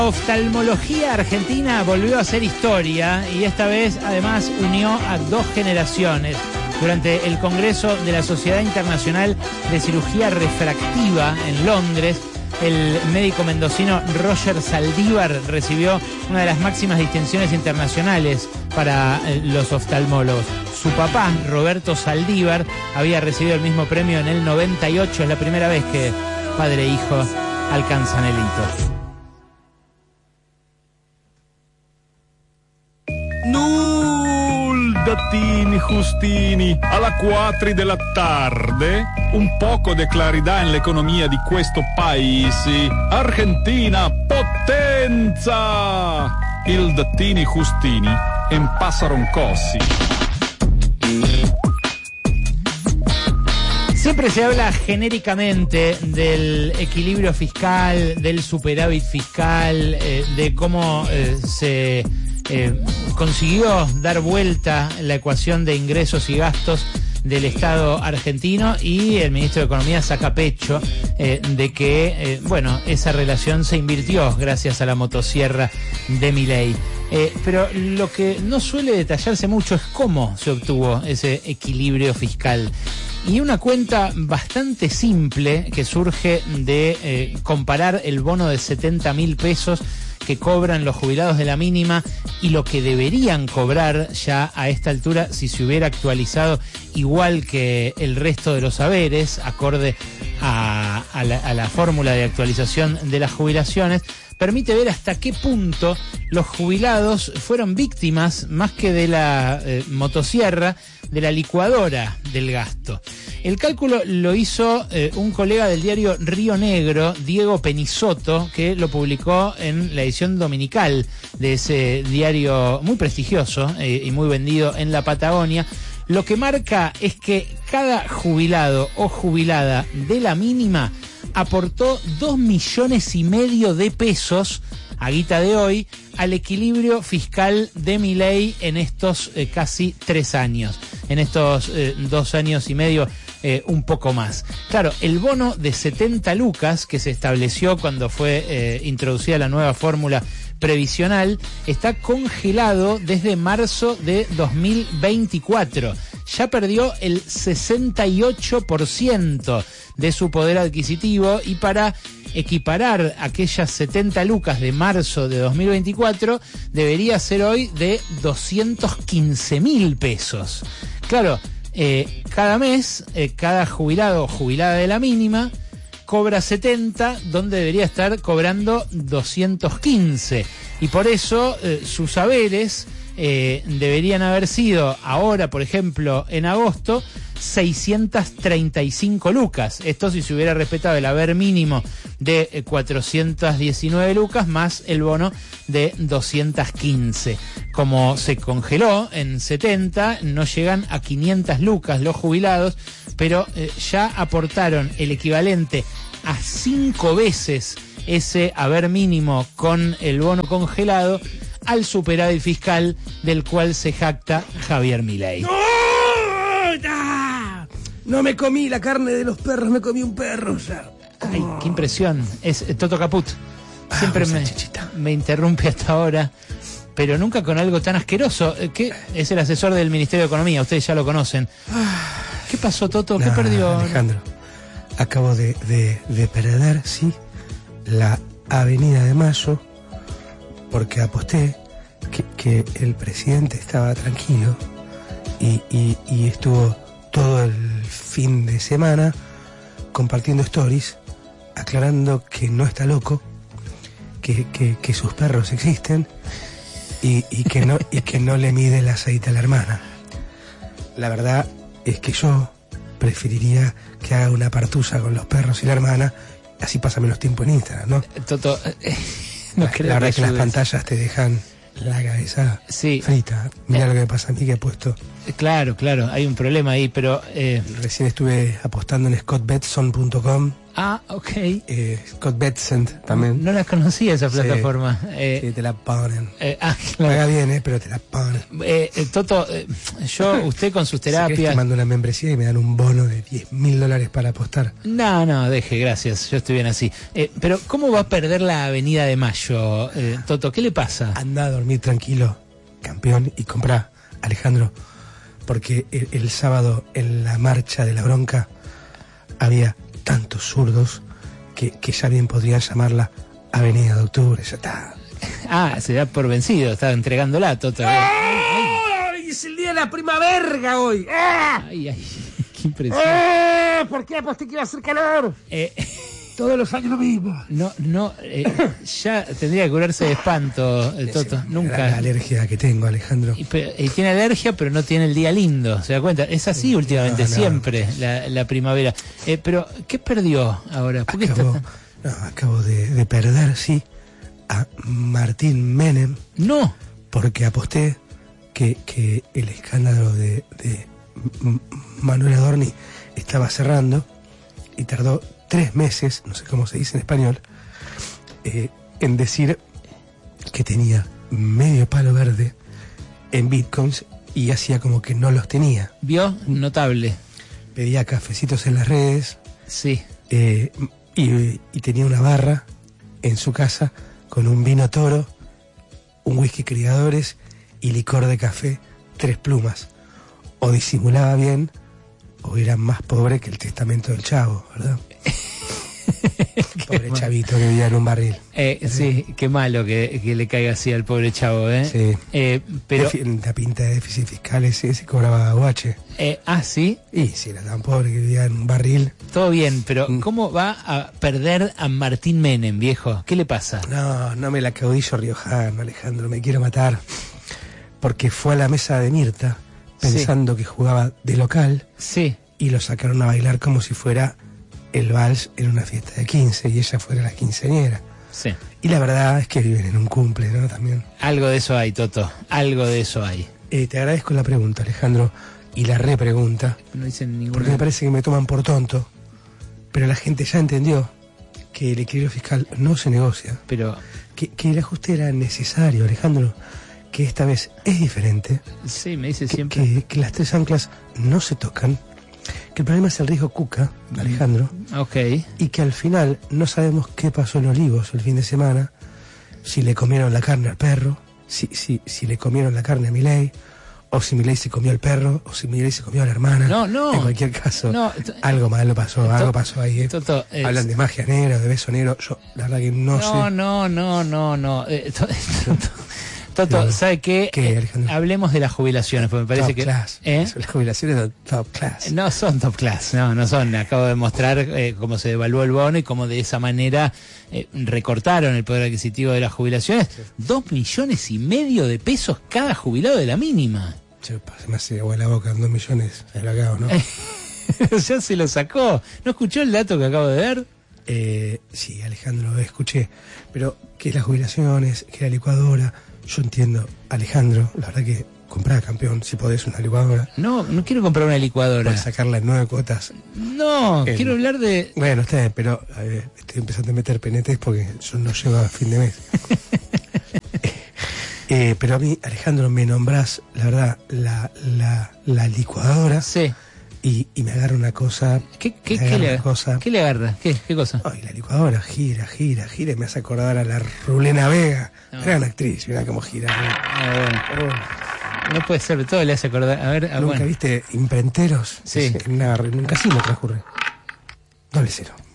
Oftalmología argentina volvió a hacer historia y esta vez además unió a dos generaciones. Durante el Congreso de la Sociedad Internacional de Cirugía Refractiva en Londres, el médico mendocino Roger Saldívar recibió una de las máximas distinciones internacionales para los oftalmólogos. Su papá, Roberto Saldívar, había recibido el mismo premio en el 98. Es la primera vez que padre e hijo alcanzan el hito. Datini Justini, alla 4 della tarde, un poco di clarità nell'economia di questo paese. Argentina, potenza! Il Datini Justini en Pássaro Cossi. Siempre se habla genéricamente del equilibrio fiscal, del superávit fiscal, de cómo se consiguió dar vuelta la ecuación de ingresos y gastos del Estado argentino, y el ministro de Economía saca pecho de que, esa relación se invirtió gracias a la motosierra de Milei. Pero lo que no suele detallarse mucho es cómo se obtuvo ese equilibrio fiscal. Y una cuenta bastante simple que surge de comparar el bono de 70.000 pesos que cobran los jubilados de la mínima y lo que deberían cobrar ya a esta altura si se hubiera actualizado igual que el resto de los haberes, acorde a la fórmula de actualización de las jubilaciones, permite ver hasta qué punto los jubilados fueron víctimas, más que de la motosierra, de la licuadora del gasto. El cálculo lo hizo un colega del diario Río Negro, Diego Penizotto, que lo publicó en la edición dominical de ese diario muy prestigioso y muy vendido en la Patagonia. Lo que marca es que cada jubilado o jubilada de la mínima aportó 2,5 millones de pesos, a guita de hoy, al equilibrio fiscal de Milei en estos casi 3 años. En estos 2 años y medio, un poco más. Claro, el bono de 70 lucas que se estableció cuando fue introducida la nueva fórmula previsional está congelado desde marzo de 2024. Ya perdió el 68% de su poder adquisitivo, y para equiparar aquellas 70 lucas de marzo de 2024 debería ser hoy de 215.000 pesos. Claro, cada mes, cada jubilado o jubilada de la mínima cobra 70, donde debería estar cobrando 215. Y por eso sus haberes deberían haber sido ahora, por ejemplo, en agosto, 635 lucas. Esto si se hubiera respetado el haber mínimo de 419 lucas más el bono de 215. Como se congeló en 70, no llegan a 500 lucas los jubilados, pero ya aportaron el equivalente a 5 veces ese haber mínimo con el bono congelado al superávit fiscal del cual se jacta Javier Milei. No me comí la carne de los perros, me comí un perro ya. Ay, qué impresión. Es Toto Caput. Siempre me interrumpe hasta ahora, pero nunca con algo tan asqueroso. Que es el asesor del Ministerio de Economía, ustedes ya lo conocen. ¿Qué pasó, Toto? ¿Qué perdió? Alejandro, acabo de perder, sí, la Avenida de Mayo, porque aposté que el presidente estaba tranquilo y estuvo todo el fin de semana compartiendo stories, aclarando que no está loco, que sus perros existen y que no le mide el aceite a la hermana. La verdad es que yo preferiría que haga una partusa con los perros y la hermana, así pasa menos tiempo en Instagram, ¿no? Toto, no creo. La verdad es que las pantallas te dejan la cabeza frita. Mirá lo que me pasa a mí, que he puesto. Claro, hay un problema ahí, pero recién estuve apostando en scottbetson.com Ah, ok. Scott Betsent también. No la conocía esa Sí. plataforma. Sí, te la ponen. Claro. Paga bien, pero te la ponen. Toto, usted con sus Si querés, terapias... te mando una membresía y me dan un bono de $10.000 para apostar. No, deje, gracias, yo estoy bien así. Pero, ¿cómo va a perder la Avenida de Mayo, Toto? ¿Qué le pasa? Anda a dormir tranquilo, campeón, y comprá, Alejandro, porque el sábado en la marcha de la bronca había tantos zurdos que ya bien podrían llamarla Avenida de Octubre. Ya está. Se da por vencido, está entregándola, Toto. ¡Ay! ¡Es el día de la primavera hoy! Ay, qué impresión. ¿Por qué aposté que iba a hacer calor? Todos los años lo mismo. Ya tendría que curarse de espanto, Toto. Nunca. La alergia que tengo, Alejandro. Y tiene alergia, pero no tiene el día lindo, ¿se da cuenta? Es así últimamente, No. siempre, la primavera. Pero, ¿qué perdió ahora? ¿Por qué Acabo de perder, sí, a Martín Menem. No. Porque aposté que el escándalo de Manuel Adorni estaba cerrando y tardó 3 meses, no sé cómo se dice en español, en decir que tenía medio palo verde en bitcoins y hacía como que no los tenía. ¿Vio? Notable. Pedía cafecitos en las redes. Sí. Y tenía una barra en su casa con un vino Toro, un whisky Criadores y licor de café 3 plumas. O disimulaba bien o era más pobre que el testamento del Chavo, ¿verdad? Pobre chavito que vivía en un barril. Sí, qué malo que le caiga así al pobre Chavo, ¿eh? Sí. Pero... La pinta de déficit fiscal ese cobraba guache. ¿Sí? Y si era tan pobre que vivía en un barril. Todo bien, pero ¿cómo va a perder a Martín Menem, viejo? ¿Qué le pasa? No me la caudillo riojano, Alejandro, me quiero matar. Porque fue a la mesa de Mirta pensando que jugaba de local. Sí. Y lo sacaron a bailar como si fuera el vals en una fiesta de 15 y ella fuera la quinceañera. Sí. Y la verdad es que viven en un cumple, ¿no? También. Algo de eso hay, Toto. Algo de eso hay. Te agradezco la pregunta, Alejandro, y la repregunta. No dicen ninguna. Porque me parece que me toman por tonto. Pero la gente ya entendió que el equilibrio fiscal no se negocia. Pero... Que el ajuste era necesario, Alejandro. Que esta vez es diferente. Sí, me dice siempre. Que las 3 anclas no se tocan. Que el problema es el riesgo Cuca, Alejandro. Ok. Y que al final no sabemos qué pasó en Olivos el fin de semana. Si le comieron la carne al perro, si le comieron la carne a Milei, o si Milei se comió al perro, o si Milei se comió a la hermana. No. En cualquier caso, algo malo pasó, algo pasó ahí. Toto, hablan de magia negra, de beso negro. Yo, la verdad que no sé. No. Toto, ¿sabe qué? Hablemos de las jubilaciones, porque me parece top que... Class. Las jubilaciones son top class. No son top class, no son. Acabo de mostrar cómo se devaluó el bono y cómo de esa manera recortaron el poder adquisitivo de las jubilaciones. 2,5 millones de pesos cada jubilado de la mínima. Se me hace agua la boca, 2 millones, se lo acabo, ¿no? Ya se lo sacó. ¿No escuchó el dato que acabo de ver? Sí, Alejandro, escuché. Pero que las jubilaciones, que la licuadora... Yo entiendo, Alejandro, la verdad que comprá, campeón, si podés, una licuadora. No quiero comprar una licuadora. Para sacarla en 9 cuotas. No, quiero hablar de... Bueno, está bien, pero estoy empezando a meter penetes porque yo no llego a fin de mes. Pero a mí, Alejandro, me nombrás, la verdad, la licuadora. Sí. Y me agarra una cosa. ¿Qué le agarra? ¿Qué cosa? Ay, la licuadora gira y me hace acordar a la Rulena Vega. Gran actriz, mira cómo gira. No puede ser, todo le hace acordar. A ver, ¿Nunca viste Imprenteros? Sí. En un casino transcurre. 0-0.